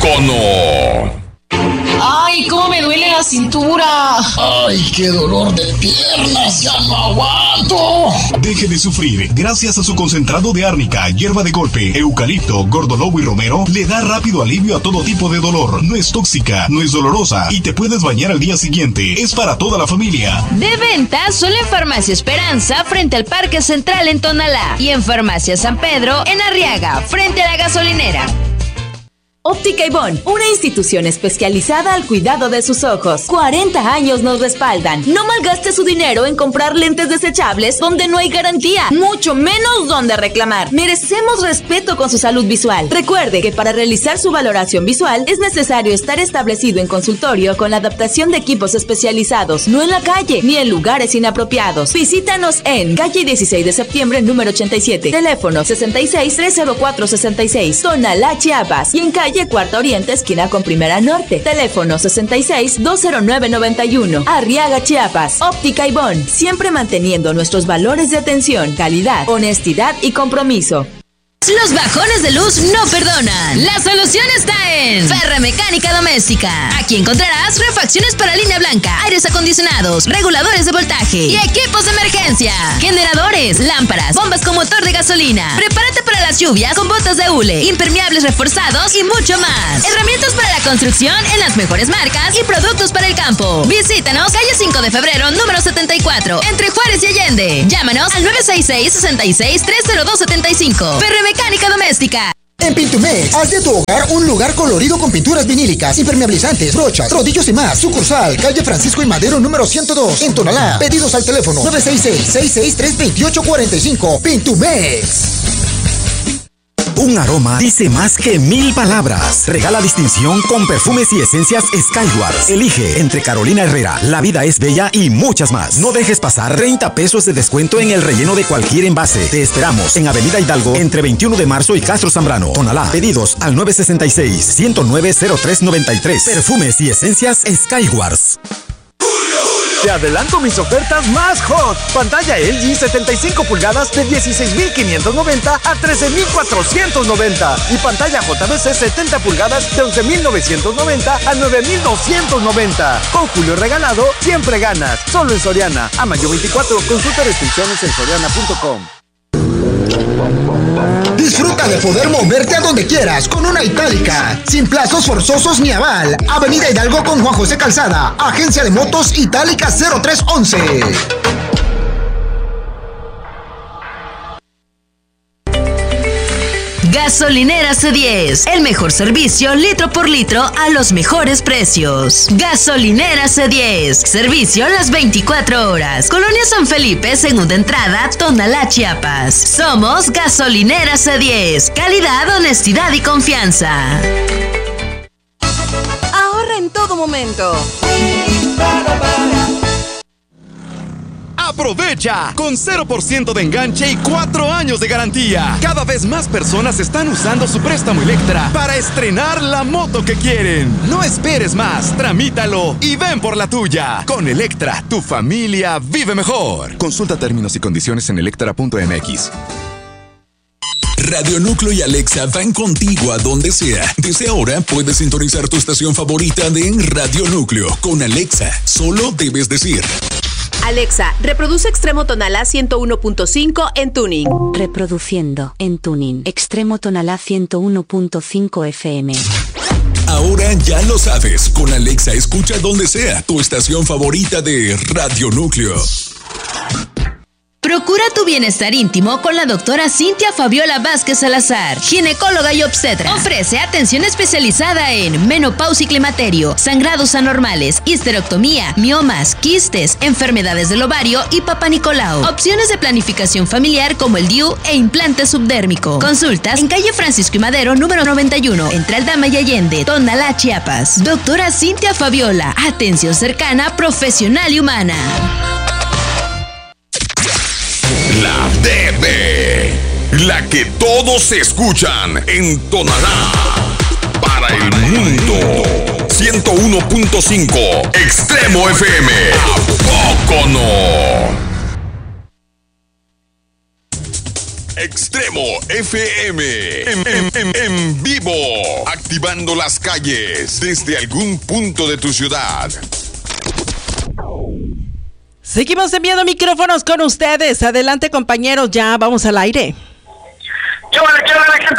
poco no? ¡Ay, cómo me duele la cintura! ¡Ay, qué dolor de piernas! ¡Ya no aguanto! Deje de sufrir. Gracias a su concentrado de árnica, hierba de golpe, eucalipto, gordolobo y romero, le da rápido alivio a todo tipo de dolor. No es tóxica, no es dolorosa y te puedes bañar al día siguiente. Es para toda la familia. De venta solo en Farmacia Esperanza, frente al Parque Central en Tonalá. Y en Farmacia San Pedro, en Arriaga, frente a la gasolinera. Óptica Ibón, una institución especializada al cuidado de sus ojos. 40 años nos respaldan. No malgaste su dinero en comprar lentes desechables donde no hay garantía, mucho menos donde reclamar. Merecemos respeto con su salud visual. Recuerde que para realizar su valoración visual es necesario estar establecido en consultorio con la adaptación de equipos especializados, no en la calle ni en lugares inapropiados. Visítanos en calle 16 de septiembre, número 87, teléfono 66-304-66, Tonalá, Chiapas, y en calle Cuarta Oriente, esquina con Primera Norte, teléfono 66-209-91, Arriaga, Chiapas. Óptica Ibón, siempre manteniendo nuestros valores de atención, calidad, honestidad y compromiso. Los bajones de luz no perdonan. La solución está en Ferramecánica Doméstica. Aquí encontrarás refacciones para línea blanca, aires acondicionados, reguladores de voltaje y equipos de emergencia, generadores, lámparas, bombas con motor de gasolina. Prepárate para las lluvias con botas de hule, impermeables reforzados y mucho más. Herramientas para la construcción en las mejores marcas y productos para el campo. Visítanos, calle 5 de febrero, número 74, entre Juárez y Allende. Llámanos al 966-66-30275. Mecánica Doméstica. En Pintumex, haz de tu hogar un lugar colorido con pinturas vinílicas, impermeabilizantes, brochas, rodillos y más. Sucursal, calle Francisco y Madero, número 102, en Tonalá. Pedidos al teléfono 966-663-2845. Pintumex. Un aroma dice más que 1000 palabras. Regala distinción con perfumes y esencias Skywars. Elige entre Carolina Herrera, La Vida es Bella y muchas más. No dejes pasar 30 pesos de descuento en el relleno de cualquier envase. Te esperamos en Avenida Hidalgo entre 21 de marzo y Castro Zambrano, Tonalá. Pedidos al 966-109-0393. Perfumes y esencias Skywars. Te adelanto mis ofertas más hot. Pantalla LG 75 pulgadas de 16,590 a 13,490. Y pantalla JBC 70 pulgadas de 11,990 a 9,290. Con Julio regalado, siempre ganas. Solo en Soriana. A mayo 24, consulta restricciones en soriana.com. Disfruta de poder moverte a donde quieras con una Itálica, sin plazos forzosos ni aval. Avenida Hidalgo con Juan José Calzada, Agencia de Motos Itálica 0311. Gasolinera C10, el mejor servicio litro por litro a los mejores precios. Gasolinera C10, servicio las 24 horas. Colonia San Felipe, segunda entrada, Tonalá, Chiapas. Somos Gasolinera C10, calidad, honestidad y confianza. Ahorra en todo momento. ¡Aprovecha! Con 0% de enganche y 4 años de garantía. Cada vez más personas están usando su préstamo Electra para estrenar la moto que quieren. No esperes más, tramítalo y ven por la tuya. Con Electra, tu familia vive mejor. Consulta términos y condiciones en electra.mx. Radio Núcleo y Alexa van contigo a donde sea. Desde ahora puedes sintonizar tu estación favorita de Radio Núcleo. Con Alexa, solo debes decir: Alexa, reproduce Extremo Tonalá 101.5 en tuning. Reproduciendo en tuning. Extremo Tonalá 101.5 FM. Ahora ya lo sabes. Con Alexa escucha donde sea tu estación favorita de Radio Núcleo. Procura tu bienestar íntimo con la doctora Cintia Fabiola Vázquez Salazar, ginecóloga y obstetra. Ofrece atención especializada en menopausia y climaterio, sangrados anormales, histerectomía, miomas, quistes, enfermedades del ovario y Papa Nicolau. Opciones de planificación familiar como el DIU e implante subdérmico. Consultas en calle Francisco y Madero, número 91, entre Aldama y Allende, Tonalá, Chiapas. Doctora Cintia Fabiola, atención cercana, profesional y humana. La DB, la que todos escuchan en Tonalá, para el mundo. 101.5 Extremo FM. ¿A poco no? Extremo FM, en vivo, activando las calles desde algún punto de tu ciudad. Seguimos enviando micrófonos con ustedes. Adelante, compañeros, ya vamos al aire. ¿Qué vale, gente?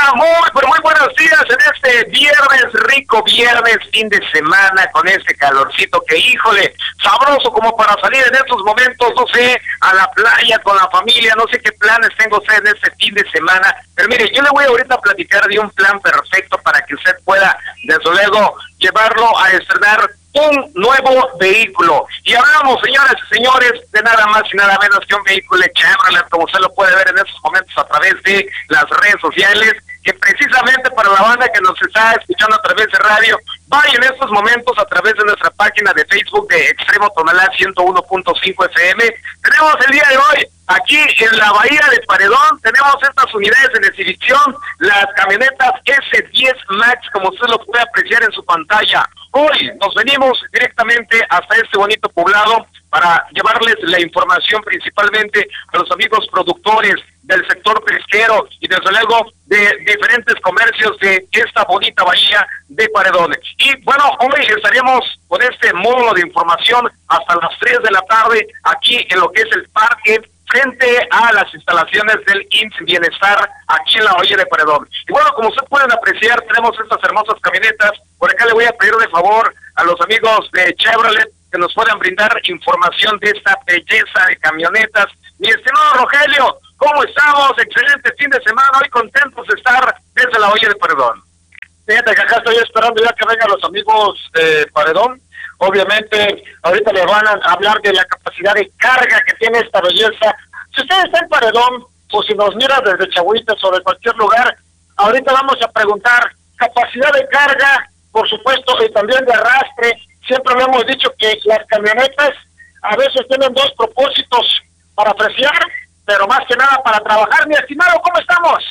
Muy buenos días en este viernes, rico viernes, fin de semana, con este calorcito que, híjole, sabroso como para salir en estos momentos, no sé, a la playa con la familia, no sé qué planes tengo usted en este fin de semana, pero mire, yo le voy ahorita a platicar de un plan perfecto para que usted pueda, desde luego, llevarlo a estrenar un nuevo vehículo. Y hablamos, señoras y señores, de nada más y nada menos que un vehículo Chevrolet, como usted lo puede ver en estos momentos a través de las redes sociales, que precisamente para la banda que nos está escuchando a través de radio, vaya en estos momentos a través de nuestra página de Facebook de Extremo Tonalá 101.5 FM. Tenemos el día de hoy, aquí en la Bahía de Paredón, tenemos estas unidades en exhibición, las camionetas S10 Max, como usted lo puede apreciar en su pantalla. Hoy nos venimos directamente hasta este bonito poblado para llevarles la información principalmente a los amigos productores del sector pesquero y desde luego de diferentes comercios de esta bonita bahía de Paredón. Y bueno, hoy estaremos con este módulo de información hasta las 3 de la tarde aquí en lo que es el parque frente a las instalaciones del IMSS Bienestar aquí en la bahía de Paredón. Y bueno, como ustedes pueden apreciar, tenemos estas hermosas camionetas. Por acá le voy a pedir de favor a los amigos de Chevrolet que nos puedan brindar información de esta belleza de camionetas. Mi estimado Rogelio, ¿cómo estamos? Excelente fin de semana, hoy contentos de estar desde la bahía de Paredón. Fíjate que acá estoy esperando ya que vengan los amigos de Paredón. Obviamente, ahorita le van a hablar de la capacidad de carga que tiene esta belleza. Si usted está en Paredón, o si nos mira desde Chahuitas o de cualquier lugar, ahorita vamos a preguntar capacidad de carga, por supuesto, y también de arrastre. Siempre le hemos dicho que las camionetas a veces tienen dos propósitos, para apreciar, pero más que nada para trabajar. Mi estimado, ¿cómo estamos?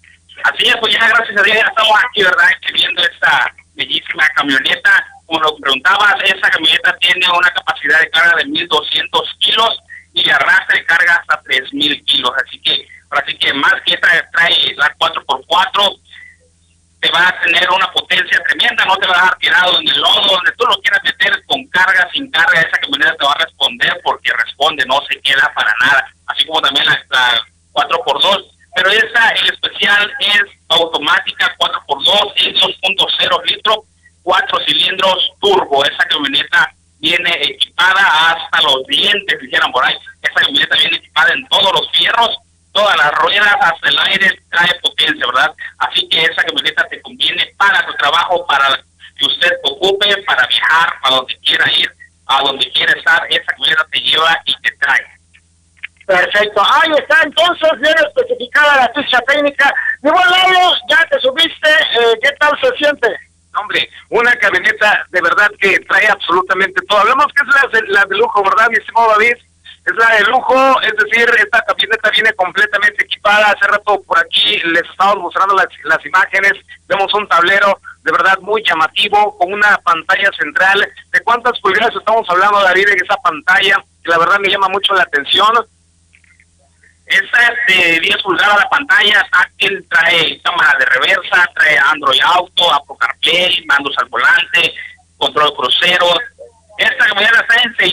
Así es, pues ya gracias a Dios ya estamos aquí, ¿verdad? Viendo esta bellísima camioneta. Como lo preguntabas, esa camioneta tiene una capacidad de carga de 1,200 kilos y arrastre de carga hasta 3,000 kilos. Así que más que trae la 4x4, te va a tener una potencia tremenda, no te va a dejar tirado en el lodo, donde tú lo quieras meter con carga, sin carga, esa camioneta te va a responder porque responde, no se queda para nada. Así como también la 4x2. Pero esta en especial es automática 4x2, es 2.0 litros, 4 cilindros turbo. Esa camioneta viene equipada hasta los dientes, dijeran por ahí. Esa camioneta viene equipada en todos los fierros, todas las ruedas, hasta el aire, trae potencia, ¿verdad? Así que esa camioneta te conviene para tu trabajo, para que usted ocupe, para viajar, para donde quiera ir, a donde quiera estar. Esa camioneta te lleva y te trae. Perfecto, ahí está entonces bien especificada la ficha técnica. Mi buen Lalo, ya te subiste, ¿qué tal se siente? Hombre, una camioneta de verdad que trae absolutamente todo. Hablamos que es la de lujo, ¿verdad, mi estimado David? Es la de lujo, es decir, esta camioneta viene completamente equipada. Hace rato por aquí les estamos mostrando las imágenes. Vemos un tablero de verdad muy llamativo, con una pantalla central. ¿De cuántas pulgadas estamos hablando, David, en esa pantalla? Que la verdad me llama mucho la atención. Esta es de 10 pulgadas la pantalla, táctil, trae cámara de reversa, trae Android Auto, Apple CarPlay, mandos al volante, control crucero. Esta camioneta está en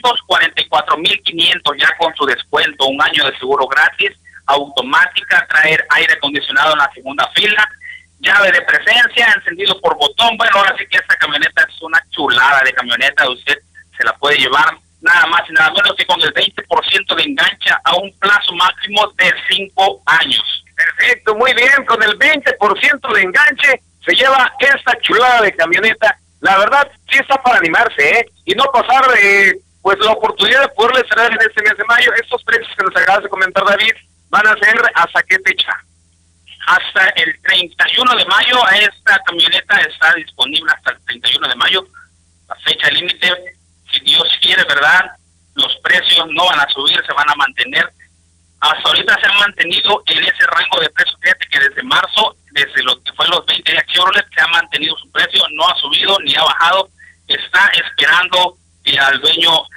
644,500 ya con su descuento, un año de seguro gratis, automática, trae aire acondicionado en la segunda fila, llave de presencia, encendido por botón. Bueno, ahora sí que esta camioneta es una chulada de camioneta, usted se la puede llevar nada más y nada menos que con el 20% de engancha a un plazo máximo de 5 años. Perfecto, muy bien, con el 20% de enganche se lleva esta chulada de camioneta. La verdad, sí está para animarse, y no pasar pues la oportunidad de poderle cerrar en este mes de mayo. Estos precios que nos acabas de comentar, David, van a ser ¿hasta qué fecha? Hasta el 31 de mayo, esta camioneta está disponible hasta el 31 de mayo, la fecha límite. Si Dios quiere, ¿verdad? Los precios no van a subir, se van a mantener. Hasta ahorita se han mantenido en ese rango de precios. Fíjate que desde marzo, desde lo que fue los 20 días Chevrolet, se ha mantenido su precio, no ha subido ni ha bajado. Está esperando al dueño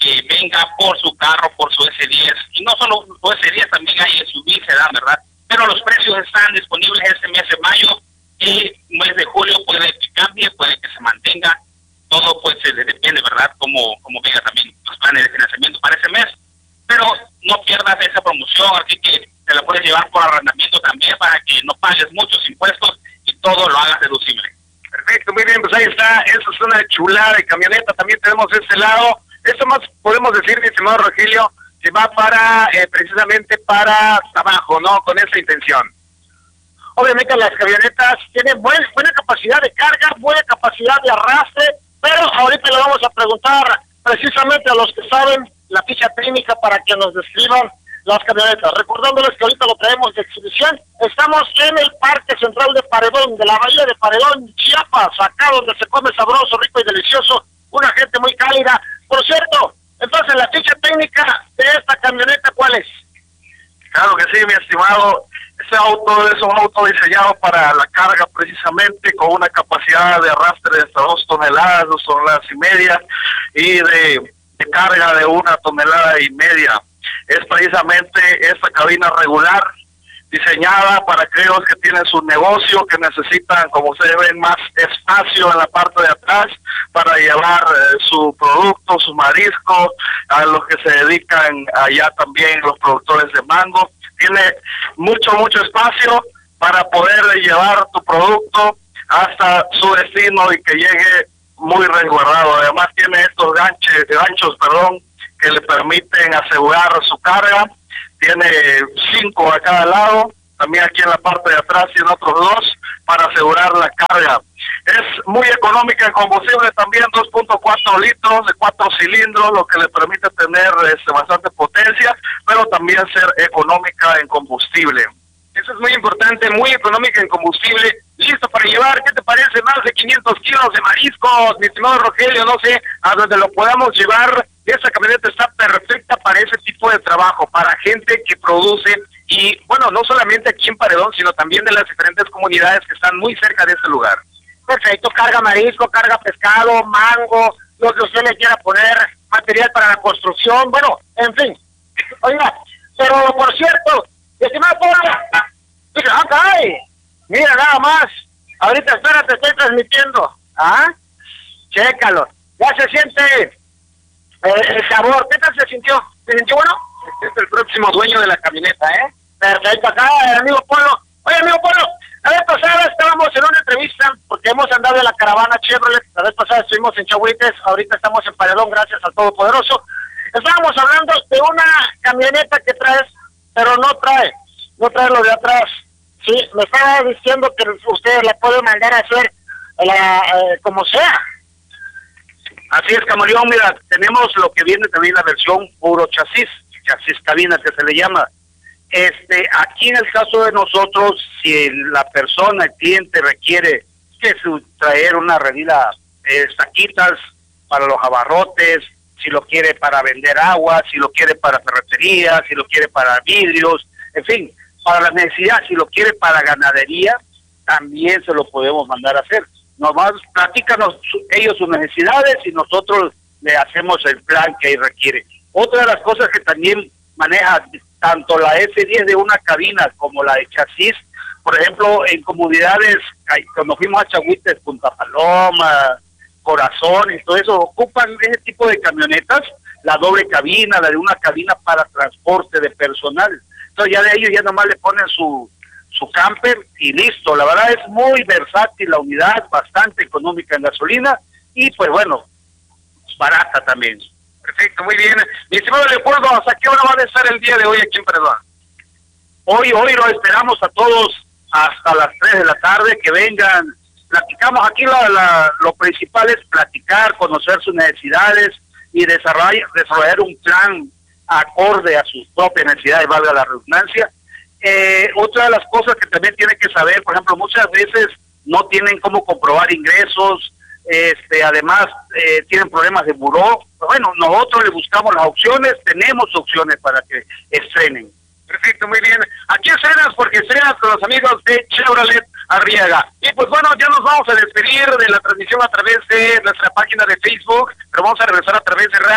que venga por su carro, por su S10. Y no solo su S10, también hay SUV, se dan, ¿verdad? Pero los precios están disponibles este mes de mayo y mes de julio puede que cambie, puede que se mantenga. Todo pues se depende, ¿verdad? Como venga también los planes de financiamiento para ese mes. Pero no pierdas esa promoción, así que te la puedes llevar por arrendamiento también para que no pagues muchos impuestos y todo lo hagas deducible. Perfecto, muy bien, pues ahí está. Eso es una chulada de camioneta. También tenemos este lado. Esto más podemos decir, mi estimado Rogelio, que va para precisamente para trabajo, ¿no? Con esa intención. Obviamente las camionetas tienen buena capacidad de carga, buena capacidad de arrastre, pero ahorita le vamos a preguntar precisamente a los que saben la ficha técnica para que nos describan las camionetas. Recordándoles que ahorita lo traemos de exhibición. Estamos en el Parque Central de Paredón, de la Bahía de Paredón, Chiapas, acá donde se come sabroso, rico y delicioso, una gente muy cálida. Por cierto, entonces la ficha técnica de esta camioneta, ¿cuál es? Claro que sí, mi estimado. Ese auto es un auto diseñado para la carga precisamente, con una capacidad de arrastre de hasta 2 toneladas, 2 toneladas y media, y de carga de 1,5 toneladas. Es precisamente esta cabina regular, diseñada para aquellos que tienen su negocio, que necesitan, como ustedes ven, más espacio en la parte de atrás para llevar su producto, su marisco, a los que se dedican allá también, los productores de mango. Tiene mucho espacio para poder llevar tu producto hasta su destino y que llegue muy resguardado. Además tiene estos ganchos, que le permiten asegurar su carga. Tiene 5 a cada lado, también aquí en la parte de atrás tiene otros 2 para asegurar la carga. Es muy económica en combustible también, 2.4 litros de 4 cilindros, lo que le permite tener bastante potencia, pero también ser económica en combustible. Eso es muy importante, muy económica en combustible, listo para llevar, ¿qué te parece? Más de 500 kilos de mariscos, mi estimado Rogelio, no sé, a donde lo podamos llevar. Esa camioneta está perfecta para ese tipo de trabajo, para gente que produce, y bueno, no solamente aquí en Paredón, sino también de las diferentes comunidades que están muy cerca de este lugar. Perfecto, carga marisco, carga pescado, mango, lo que usted le quiera poner, material para la construcción, bueno, en fin. Oiga, pero por cierto, estimado Pablo, caray, mira nada más, ahorita espérate, estoy transmitiendo, chécalo, ya se siente el sabor. ¿Qué tal se sintió? ¿Se sintió bueno? Este es el próximo dueño de la camioneta, Perfecto, acá, amigo Polo. Oye, amigo Polo, la vez pasada estábamos en una entrevista, porque hemos andado en la caravana Chevrolet, la vez pasada estuvimos en Chahuites, ahorita estamos en Paredón, gracias al Todopoderoso. Estábamos hablando de una camioneta que traes, pero no trae lo de atrás. Sí, me estaba diciendo que usted la puede mandar a hacer como sea. Así es, Camaleón, mira, tenemos lo que viene también la versión puro chasis cabina que se le llama. Aquí en el caso de nosotros, si la persona, el cliente requiere traer una redila, taquitas para los abarrotes, si lo quiere para vender agua, si lo quiere para ferretería, si lo quiere para vidrios, en fin, para las necesidades, si lo quiere para ganadería, también se lo podemos mandar a hacer. Nomás platícanos ellos sus necesidades y nosotros le hacemos el plan que ahí requiere. Otra de las cosas que también maneja tanto la S10 de una cabina como la de chasis, por ejemplo, en comunidades, cuando fuimos a Chahuites, Punta Paloma, Corazones, todo eso, ocupan ese tipo de camionetas, la doble cabina, la de una cabina para transporte de personal. Entonces ya de ellos ya nomás le ponen su camper y listo. La verdad es muy versátil la unidad, bastante económica en gasolina y pues bueno, barata también. Perfecto, muy bien. Mi estimado Leopoldo, ¿hasta qué hora van a estar el día de hoy aquí en Paredón? Hoy lo esperamos a todos hasta las 3 de la tarde, que vengan, platicamos aquí, lo principal es platicar, conocer sus necesidades y desarrollar un plan acorde a sus propias necesidades, valga la redundancia. Otra de las cosas que también tienen que saber, por ejemplo, muchas veces no tienen cómo comprobar ingresos, además tienen problemas de buró. Bueno, nosotros le buscamos las opciones, tenemos opciones para que estrenen. Perfecto, muy bien. Aquí estrenas porque estrenas con los amigos de Chevrolet Arriaga. Y pues bueno, ya nos vamos a despedir de la transmisión a través de nuestra página de Facebook, pero vamos a regresar a través de radio.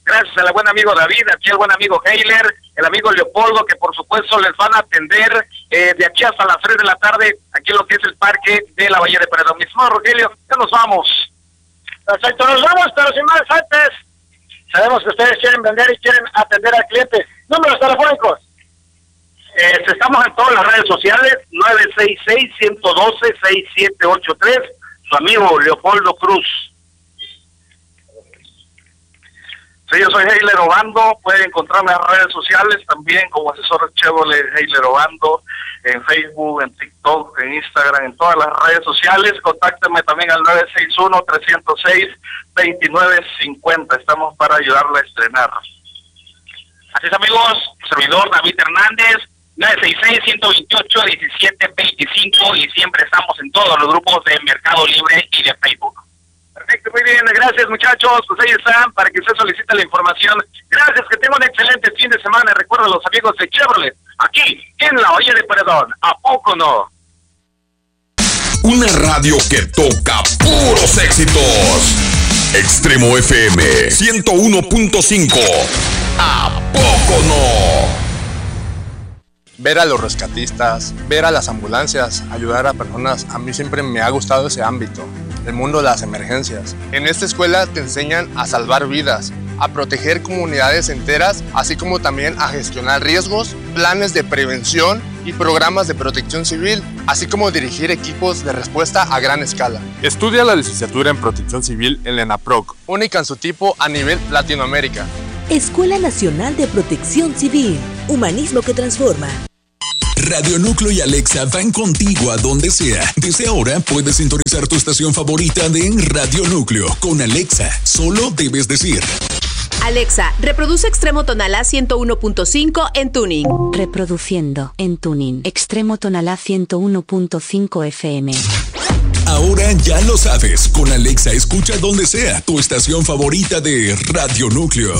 gracias al buen amigo David, aquí al buen amigo Heiler, el amigo Leopoldo, que por supuesto les van a atender de aquí hasta las 3 de la tarde, aquí en lo que es el parque de la Bahía de Paredón. Mi estimado Rogelio, ya nos vamos. Perfecto, nos vamos, pero sin más antes. Sabemos que ustedes quieren vender y quieren atender al cliente. Números telefónicos. Estamos en todas las redes sociales, 966-112-6783, su amigo Leopoldo Cruz. Sí, yo soy Heiler Obando, pueden encontrarme en las redes sociales también como asesor Chevrolet Heiler Obando, en Facebook, en TikTok, en Instagram, en todas las redes sociales. Contáctenme también al 961-306-2950, estamos para ayudarle a estrenar. Así es, amigos, servidor David Hernández, 966-128-1725, y siempre estamos en todos los grupos de Mercado Libre y de Facebook. Perfecto, muy bien, gracias muchachos, pues ahí están, para que usted solicite la información. Gracias, que tengan un excelente fin de semana. Recuerda a los amigos de Chevrolet, aquí en la Bahía de Paredón, ¿a poco no? Una radio que toca puros éxitos. Extremo FM 101.5, ¿a poco no? Ver a los rescatistas, ver a las ambulancias, ayudar a personas, a mí siempre me ha gustado ese ámbito, el mundo de las emergencias. En esta escuela te enseñan a salvar vidas, a proteger comunidades enteras, así como también a gestionar riesgos, planes de prevención y programas de protección civil, así como dirigir equipos de respuesta a gran escala. Estudia la licenciatura en Protección Civil en la ENAPROC, única en su tipo a nivel Latinoamérica. Escuela Nacional de Protección Civil, humanismo que transforma. Radio Núcleo y Alexa van contigo a donde sea. Desde ahora puedes sintonizar tu estación favorita de Radio Núcleo con Alexa. Solo debes decir: Alexa, reproduce Extremo Tonalá 101.5 en tuning. Reproduciendo en tuning. Extremo Tonalá 101.5 FM. Ahora ya lo sabes. Con Alexa escucha donde sea tu estación favorita de Radio Núcleo.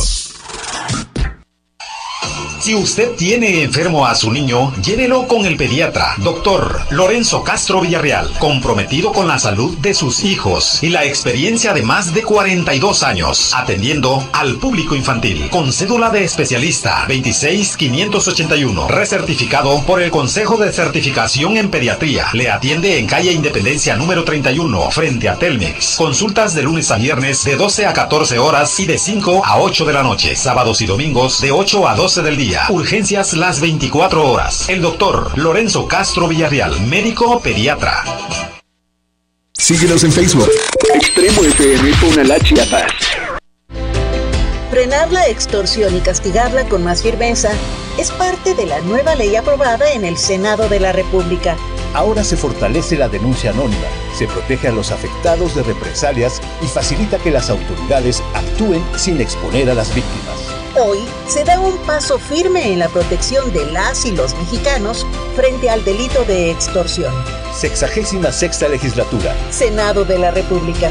Si usted tiene enfermo a su niño, llévelo con el pediatra, Dr. Lorenzo Castro Villarreal, comprometido con la salud de sus hijos y la experiencia de más de 42 años, atendiendo al público infantil, con cédula de especialista 26581, recertificado por el Consejo de Certificación en Pediatría. Le atiende en calle Independencia número 31, frente a Telmex. Consultas de lunes a viernes de 12 a 14 horas y de 5 a 8 de la noche, sábados y domingos de 8 a 12 del día. Urgencias las 24 horas. El doctor Lorenzo Castro Villarreal, médico pediatra. Síguenos en Facebook. Extremo FM Tonalá, Chiapas. Frenar la extorsión y castigarla con más firmeza es parte de la nueva ley aprobada en el Senado de la República. Ahora se fortalece la denuncia anónima, se protege a los afectados de represalias y facilita que las autoridades actúen sin exponer a las víctimas. Hoy se da un paso firme en la protección de las y los mexicanos frente al delito de extorsión. 66ª Legislatura. Senado de la República.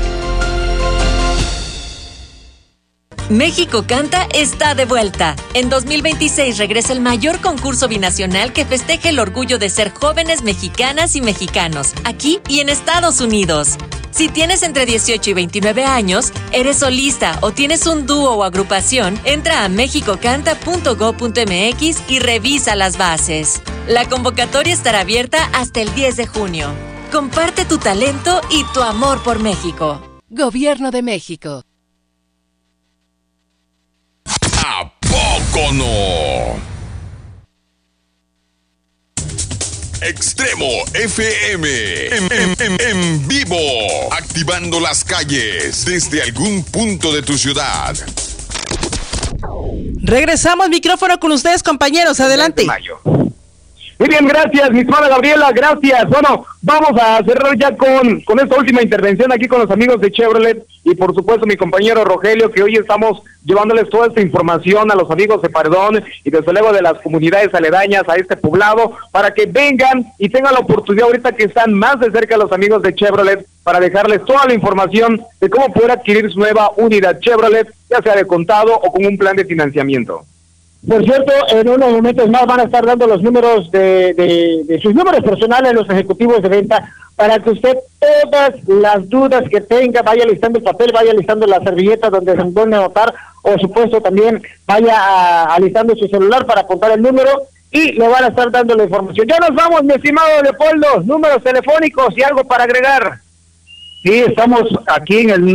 México Canta está de vuelta. En 2026 regresa el mayor concurso binacional que festeje el orgullo de ser jóvenes mexicanas y mexicanos, aquí y en Estados Unidos. Si tienes entre 18 y 29 años, eres solista o tienes un dúo o agrupación, entra a mexicocanta.go.mx y revisa las bases. La convocatoria estará abierta hasta el 10 de junio. Comparte tu talento y tu amor por México. Gobierno de México. ¿A poco no? Extremo FM en vivo, activando las calles desde algún punto de tu ciudad. Regresamos, micrófono con ustedes, compañeros, adelante. Muy bien, gracias, mi estimada Gabriela, gracias. Bueno, vamos a cerrar ya con esta última intervención aquí con los amigos de Chevrolet y por supuesto mi compañero Rogelio, que hoy estamos llevándoles toda esta información a los amigos de Paredón y desde luego de las comunidades aledañas a este poblado, para que vengan y tengan la oportunidad ahorita que están más de cerca los amigos de Chevrolet, para dejarles toda la información de cómo poder adquirir su nueva unidad Chevrolet, ya sea de contado o con un plan de financiamiento. Por cierto, en unos momentos más van a estar dando los números de sus números personales los ejecutivos de venta para que usted todas las dudas que tenga, vaya listando el papel, vaya listando la servilleta donde se puede anotar, o supuesto también vaya alistando su celular para apuntar el número y le van a estar dando la información. Ya nos vamos, mi estimado Leopoldo, números telefónicos y algo para agregar. Sí, estamos aquí en el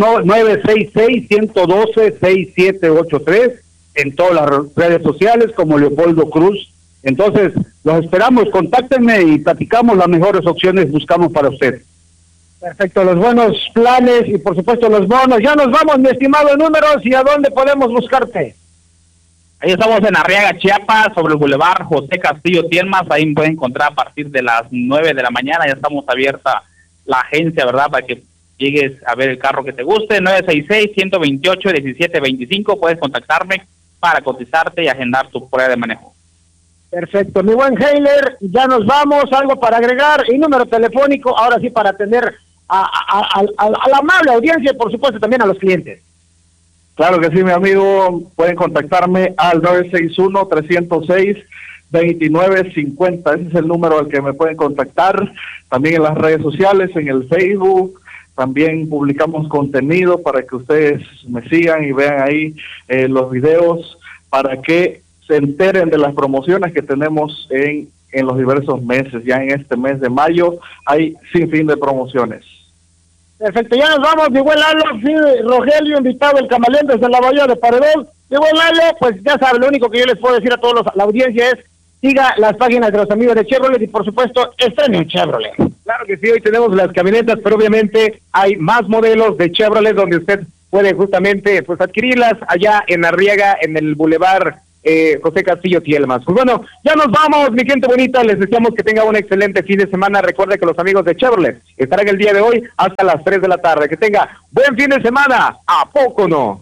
966-112-6783, en todas las redes sociales como Leopoldo Cruz. Entonces, los esperamos, contáctenme y platicamos las mejores opciones, buscamos para usted. Perfecto, los buenos planes y por supuesto los bonos. Ya nos vamos, mi estimado números, ¿y a dónde podemos buscarte? Ahí estamos en Arriaga, Chiapas, sobre el Boulevard José Castillo Tielmas. Ahí me pueden encontrar a partir de las 9 de la mañana. Ya estamos abierta la agencia, ¿verdad? Para que llegues a ver el carro que te guste. 966-128-1725. Puedes contactarme para cotizarte y agendar tu prueba de manejo. Perfecto, mi buen Heiler, ya nos vamos, algo para agregar y número telefónico, ahora sí para atender a la amable audiencia y por supuesto también a los clientes. Claro que sí, mi amigo, pueden contactarme al 961-306-2950, ese es el número al que me pueden contactar, también en las redes sociales, en el Facebook, también publicamos contenido para que ustedes me sigan y vean ahí los videos para que se enteren de las promociones que tenemos en los diversos meses. Ya en este mes de mayo hay sin fin de promociones. Perfecto, ya nos vamos, mi buen Lalo, sí, Rogelio, invitado el camaleón desde la Bahía de Paredón. Mi buen Lalo, pues ya sabe, lo único que yo les puedo decir a todos la audiencia es, siga las páginas de los amigos de Chevrolet y por supuesto, estrene un Chevrolet. Claro que sí, hoy tenemos las camionetas, pero obviamente hay más modelos de Chevrolet donde usted puede justamente pues adquirirlas allá en Arriaga, en el Boulevard José Castillo Tielmas. Pues bueno, ya nos vamos, mi gente bonita, les deseamos que tengan un excelente fin de semana. Recuerde que los amigos de Chevrolet estarán el día de hoy hasta las 3 de la tarde. Que tenga buen fin de semana, ¿a poco no?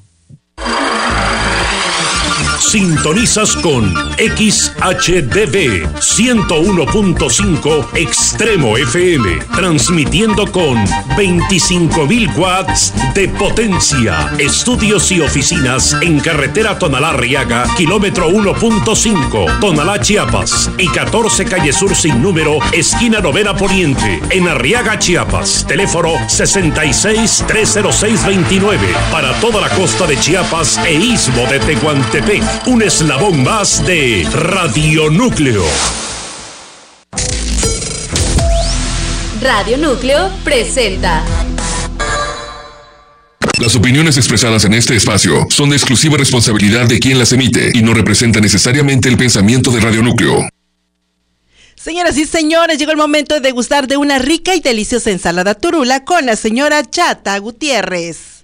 Sintonizas con XHDB 101.5 Extremo FM, transmitiendo con 25.000 watts de potencia. Estudios y oficinas en carretera Tonalá-Arriaga, kilómetro 1.5, Tonalá, Chiapas, y 14 calle Sur sin número, esquina Novena Poniente, en Arriaga, Chiapas. Teléfono 66-306-29 para toda la costa de Chiapas e istmo de Tehuantepec. Un eslabón más de Radio Núcleo. Radio Núcleo presenta. Las opiniones expresadas en este espacio son de exclusiva responsabilidad de quien las emite y no representan necesariamente el pensamiento de Radio Núcleo. Señoras y señores, llegó el momento de degustar de una rica y deliciosa ensalada turula con la señora Chata Gutiérrez.